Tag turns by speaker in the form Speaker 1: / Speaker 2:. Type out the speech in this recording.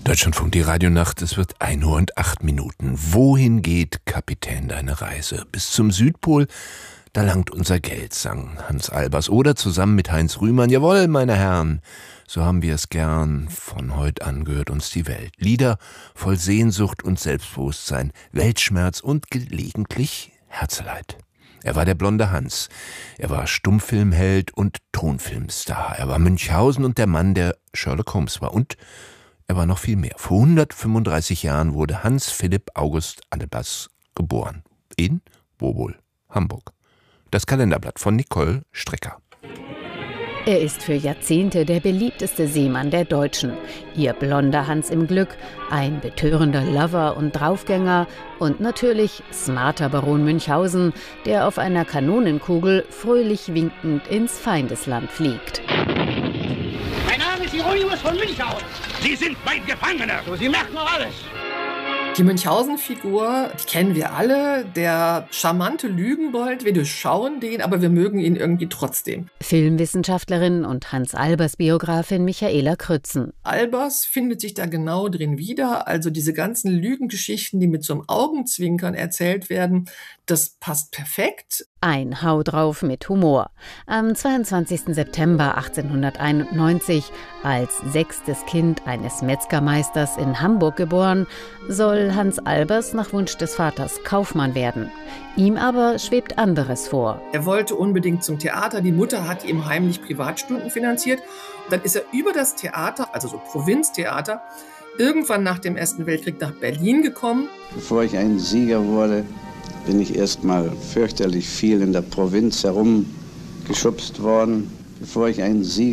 Speaker 1: Deutschlandfunk, die Radionacht, es wird 1:08. Wohin geht, Kapitän, deine Reise? Bis zum Südpol, da langt unser Geld, sang Hans Albers. Oder zusammen mit Heinz Rühmann, jawohl, meine Herren, so haben wir es gern, von heut an gehört uns die Welt. Lieder voll Sehnsucht und Selbstbewusstsein, Weltschmerz und gelegentlich Herzeleid. Er war der blonde Hans. Er war Stummfilmheld und Tonfilmstar. Er war Münchhausen und der Mann, der Sherlock Holmes war. Und er war noch viel mehr. Vor 135 Jahren wurde Hans Philipp August Albers geboren. In, wo wohl? Hamburg. Das Kalenderblatt von Nicole Strecker.
Speaker 2: Er ist für Jahrzehnte der beliebteste Seemann der Deutschen. Ihr blonder Hans im Glück, ein betörender Lover und Draufgänger und natürlich smarter Baron Münchhausen, der auf einer Kanonenkugel fröhlich winkend ins Feindesland fliegt.
Speaker 3: Mein Name ist Hieronymus von Münchhausen.
Speaker 4: Sie sind mein Gefangener.
Speaker 3: So, Sie merken noch alles.
Speaker 5: Die Münchhausen-Figur, die kennen wir alle. Der charmante Lügenbold, wir durchschauen den, aber wir mögen ihn irgendwie trotzdem.
Speaker 2: Filmwissenschaftlerin und Hans Albers-Biografin Michaela Krützen.
Speaker 5: Albers findet sich da genau drin wieder. Also diese ganzen Lügengeschichten, die mit so einem Augenzwinkern erzählt werden, das passt perfekt.
Speaker 2: Ein Hau drauf mit Humor. Am 22. September 1891, als 6. Kind eines Metzgermeisters in Hamburg geboren, soll Hans Albers nach Wunsch des Vaters Kaufmann werden. Ihm aber schwebt anderes vor.
Speaker 5: Er wollte unbedingt zum Theater. Die Mutter hat ihm heimlich Privatstunden finanziert. Und dann ist er über das Theater, also so Provinztheater, irgendwann nach dem Ersten Weltkrieg nach Berlin gekommen.
Speaker 6: Bevor ich ein Sieger wurde, bin ich erstmal fürchterlich viel in der Provinz herumgeschubst worden. Bevor ich ein Sieger